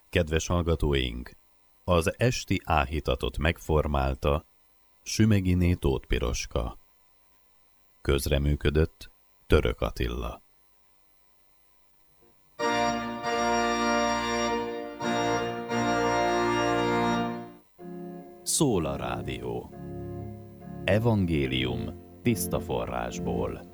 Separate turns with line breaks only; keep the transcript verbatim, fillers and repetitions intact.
Kedves hallgatóink, az esti áhítatot megformálta Sümeginé Tóth Piroska. Közreműködött Török Attila. Szól a rádió. Evangélium tiszta forrásból.